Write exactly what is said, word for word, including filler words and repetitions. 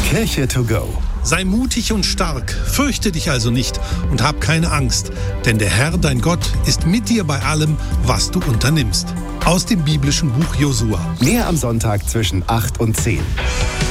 Kirche to go. Sei mutig und stark, fürchte dich also nicht und hab keine Angst, denn der Herr, dein Gott, ist mit dir bei allem, was du unternimmst. Aus dem biblischen Buch Josua. Mehr am Sonntag zwischen acht und zehn.